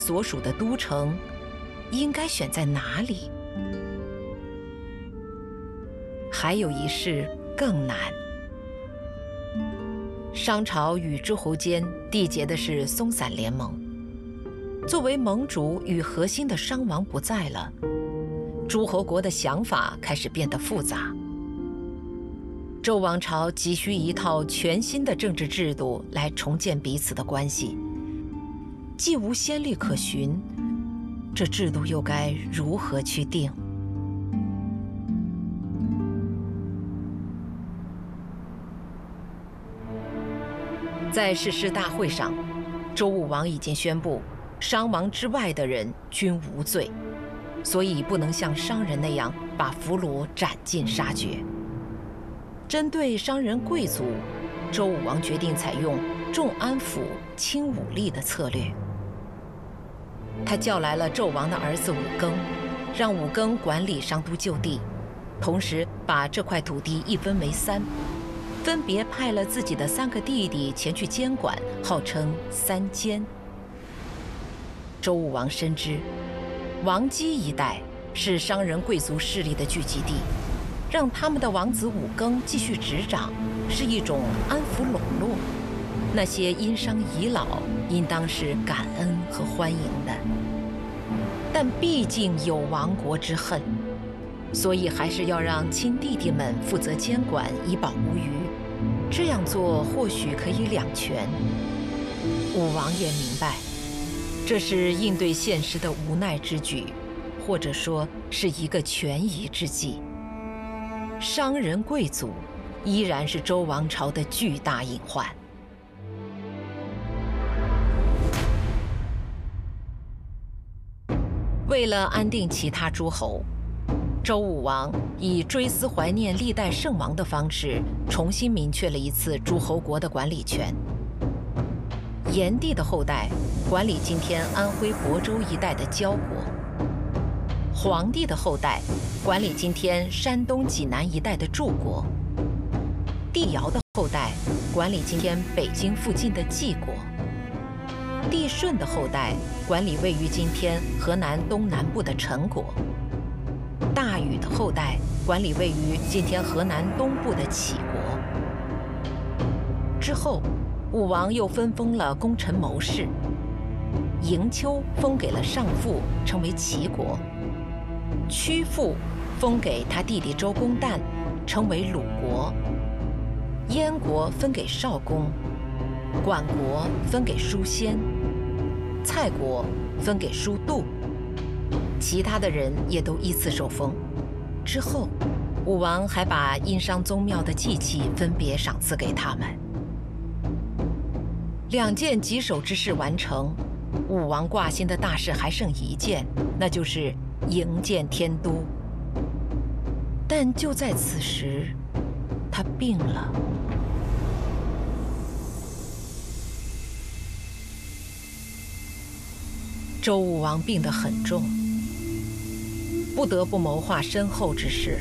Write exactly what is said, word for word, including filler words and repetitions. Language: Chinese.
所属的都城应该选在哪里？还有一事更难。商朝与诸侯间缔结的是松散联盟，作为盟主与核心的商王不在了，诸侯国的想法开始变得复杂。周王朝急需一套全新的政治制度来重建彼此的关系，既无先例可循，这制度又该如何去定？在誓师大会上，周武王已经宣布，商王之外的人均无罪，所以不能像商人那样把俘虏斩尽杀绝。针对商人贵族，周武王决定采用重安抚、轻武力的策略。他叫来了纣王的儿子武庚，让武庚管理商都旧地，同时把这块土地一分为三，分别派了自己的三个弟弟前去监管，号称三监。周武王深知，王畿一带是商人贵族势力的聚集地，让他们的王子武庚继续执掌，是一种安抚笼络。那些因商遗老，应当是感恩和欢迎的。但毕竟有亡国之恨，所以还是要让亲弟弟们负责监管，以保无虞。这样做或许可以两全。武王也明白，这是应对现实的无奈之举，或者说是一个权宜之计。商人贵族依然是周王朝的巨大隐患。为了安定其他诸侯，周武王以追思怀念历代圣王的方式，重新明确了一次诸侯国的管理权。炎帝的后代管理今天安徽亳州一带的焦国，黄帝的后代管理今天山东济南一带的祝国，帝尧的后代管理今天北京附近的晋国，帝舜的后代管理位于今天河南东南部的陈国，大禹的后代管理位于今天河南东部的杞国。之后，武王又分封了功臣谋士，嬴丘封给了上父，称为齐国；屈父封给他弟弟周公旦，称为鲁国；燕国分给少公，管国分给叔先，蔡国分给叔度，其他的人也都依次受封。之后，武王还把殷商宗庙的祭器分别赏赐给他们。两件棘手之事完成，武王挂心的大事还剩一件，那就是营建天都。但就在此时，他病了。周武王病得很重，不得不谋划身后之事。